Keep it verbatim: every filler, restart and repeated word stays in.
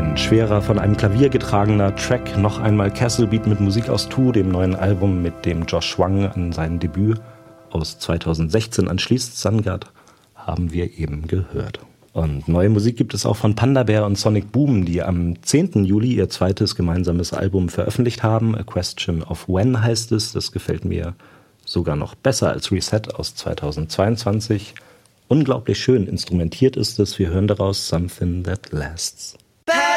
Ein schwerer, von einem Klavier getragener Track, noch einmal Castle Beat mit Musik aus Two, dem neuen Album, mit dem Josh Wang an sein Debüt aus zweitausendsechzehn anschließt. Sungard haben wir eben gehört. Und neue Musik gibt es auch von Panda Bear und Sonic Boom, die am zehnten Juli ihr zweites gemeinsames Album veröffentlicht haben. A Question of When heißt es. Das gefällt mir sogar noch besser als Reset aus zweitausendzweiundzwanzig. Unglaublich schön instrumentiert ist es. Wir hören daraus Something That Lasts.